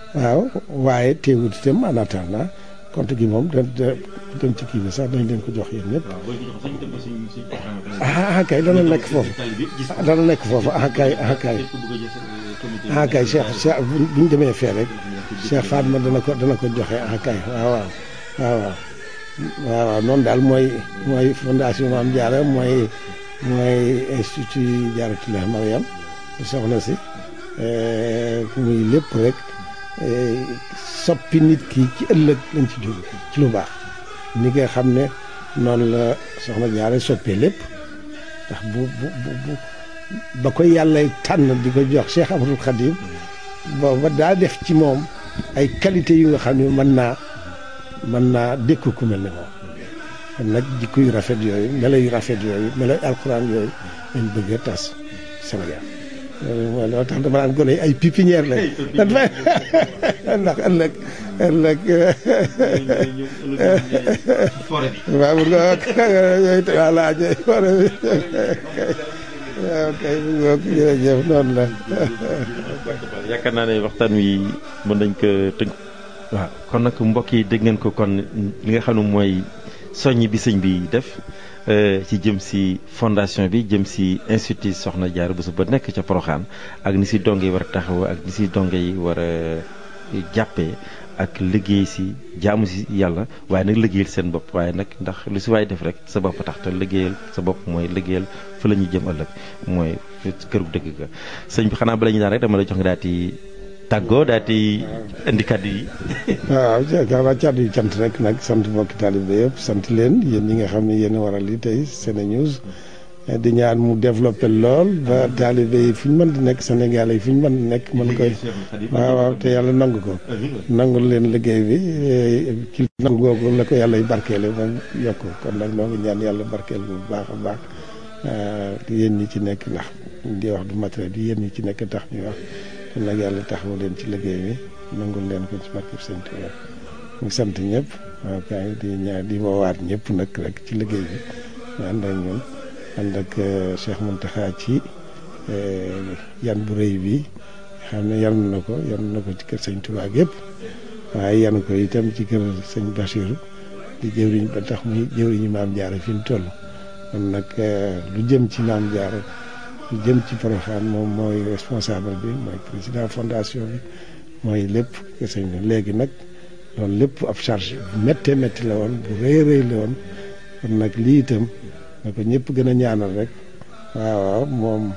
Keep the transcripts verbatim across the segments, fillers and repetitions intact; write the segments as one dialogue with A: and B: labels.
A: waaw waaye teewut itam en attendant compte gi moom da da dem ci kii bi sax dañ leen ko jox yéen ñëpp. ah kay dana nekk foofu dana nekk foofu ah kay ah kay ah kay Cheikh Cheikh bu ñu demee fee rek Cheikh Fatma dana ko dana ko joxe ah kay waaw waaw waaw waaw waaw noonu daal mooy mooy fondation Mame Diarra mooy mooy institut Diarratoulah Mariam soxna si muy lépp rek soppi nit ki ci ëllëg lañ ci jóg ci lu baax ni nga xam ne noonu la soxna Diarra soppee lépp ndax bu bu bu ba ko yàlla tànn di ko jox Cheikh Ahmadou Khadim booba daa def ci moom ay qualité yu nga xam ne mën naa mën naa dékku ku mel ne moom kon nag jikko yu rafet yooyu melo yu rafet yooyu melo alxuraan yooyu lañ bëgg a tas Sénégal loolu loo tax dama naan gone ay pépinière lañ ndax ëllëg ëllëg waaw nga yooyu voilà forêt bi waaw kay jërëjëf noonu la
B: yaakaar naa ne waxtaan wi mën nañ ko tënk waaw kon nag mbokk yi dégg ngeen ko kon li nga xam ne mooy soññ bi sëñ bi def ci jëm si fondation bi jëm si institut Soxna Diarra Bousso ba nekk ca Porokhane ak ni si donge yi war a taxaw ak ni si donge yi war a jàppee ak liggéey si jaamu si yàlla waaye nag liggéeyal seen bopp waaye nag ndax lu si waay def rek sa bopp tax te liggéeyal sa bopp mooy liggéeyal fa la ñuy jëm ëllëg mooy këru dëgg ga sëñ bi xanaa bala ñu daan rek dama la jox nga daal di tàggoo daal di indi kàddu yi.
A: waaw jaakaar kàddu yi cant rek nag sant mbokki taalibe yëpp sant leen yéen ñi nga xam ne yéen a waral li tey SeneNews di ñaan mu développé lool ba taalibe yi fu ñu mën di nekk Sénégal yi fu ñu mën di nekk mën koy waaw waaw te yàlla nangu ko nangul leen liggéey bi ci nangu googu la ko yàlla y barkeele ba yokk kon nag noo ngi ñaan yàlla barkeel bu baax a baax yéen ñi ci nekk ndax di wax du matériel bi yéen ñi ci nekk tax ñuy wax kon nag yàlla taxawu leen ci liggéey bi nangul leen ko ci barkeb Sëñ Tuubaa ñu sant ñëpp waaw kay di ñaan di woowaat ñëpp nag rek ci liggéey bi ñu ànd ak ñun ànd ak Cheikh Mountakha ci yan bu rëy bi xam ne yan na ko yan na ko ci kër Sëñ Tuubaa yëpp waaye yan ko itam ci kër Sëñ Bachir di jëwriñ ba tax muy jëwriñu Maam Diarra fi mu toll kon nag lu jëm ci Maam Diarra lu jëm ci Porokhane moom mooy responsable bi mooy président fondation bi mooy lépp kër Sëñ bi léegi nag loolu lépp ab charge bu méttee métti la woon bu rëy rëy la woon kon nag lii itam na ko ñëpp gën a ñaanal rek waaw waaw moom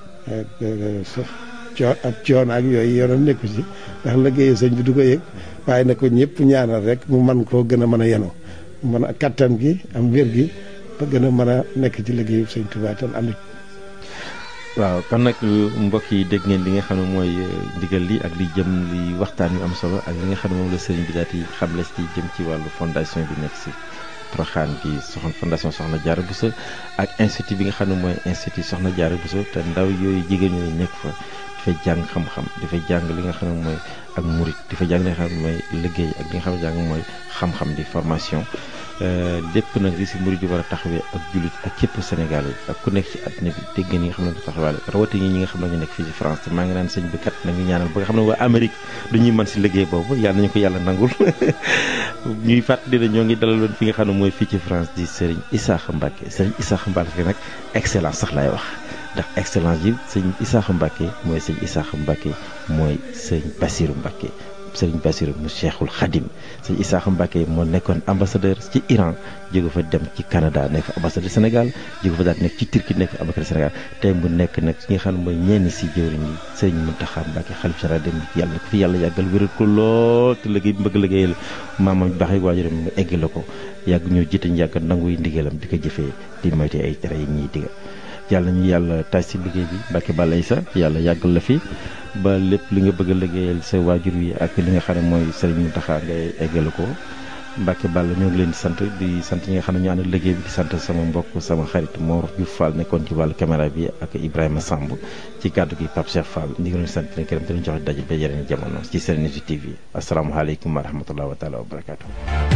A: sax coo ab coon ak yooyu yoonam nekku ci ndax liggéeyu sëñ bi du ko yëg waaye na ko ñëpp ñaanal rek mu man koo gën a mën a yenu mën a kattan gi am wér gi ba gën a mën a nekk ci liggéeyu sëñ Tuubaa tan ànd
B: waaw kon nag mbokk yi dégg ngeen li nga xam ne mooy ndigal li ak li jëm li waxtaan yu am solo ak li nga xam ne moom la sëriñ bi daal di xamle ci jëm ci wàllu fondation bi nekk si Porokhane bi soxna fondation Soxna Diarra Bousso ak institut bi nga xam ne mooy institut Soxna Diarra Bousso te ndaw yooyu jigéen ñooyu nekk fa dafay jàng xam-xam dafay jàng li nga xam ne mooy ak murit dafay jàng li nga xam ne mooy liggéey ak li nga xam ne jàng mooy xam-xam di formation lépp nag li si murit di war a taxawee ak jullit ak képp Sénégal yi ak ku nekk ci àddina bi dégg ngeen ñi nga xam ne du taxawaale rawatina ñi nga xam ne ñu nekk fii ci France te maa ngi naan sëñ bi kat nañu ñaanal ba nga xam ne waa Amérique dañuy mën si liggéey boobu yàlla nañu ko yàlla nangul ñuy fàttali ne ñoo ngi dalaloon fi nga xam ne mooy fii ci France di Serigne Issakha Mbacké Serigne Issakha Mbacké nag excellence sax laay wax ndax excellence yi sëñ Issakha Mbacké mooy sëñ Issakha Mbacké mooy sëñ Bassirou Mbacké Sëriñ Bassirou mu Cheikhul Khadim sëñ Issakha Mbacké moo nekkoon ambassadeur ci Iran jóge fa dem ci Canada nekk fa ambassadeur Sénégal jóge fa daal nekk ci Turquie nekk fa ambassadeur Sénégal tey mu nekk nag ki nga xam ne mooy ñenn si jëwriñ yi sëriñ Mountakha Mbacké xalif général dem yàlla na ko fi yàlla yàggal wéral ko lool te liggéey bi bëgg liggéeyal maamam baax yi waajuram mu egg la ko yàgg ñoo jiite ñu yàgg nanguy ndigalam di ko jëfee di moyte ay tere yi ñuy diga yàlla ñu yàlla taaj si liggéey bi Mbacké Balla Issa yàlla yàggal la fi ba lépp li nga bëgg a liggéeyal sa waajur yi ak li nga xam ne mooy Serigne Mountakha ngay eggale ko Mbacké Balla ñoo ngi leen di sant di sant ñi nga xam ne ñu ànd liggéey bi di sant sama mbokk sama xarit Mor Diouf Fall nekkoon ci wàllu caméra bi ak Ibrahima Samb ci kàddu gi Pape Cheikh Fall ñu ngi leen di sant leen gërëm di leen jox daje ba yeneen jamono ci SeneNews T V asalaamaaleykum wa rahmatulah wa taala wa barakaatu.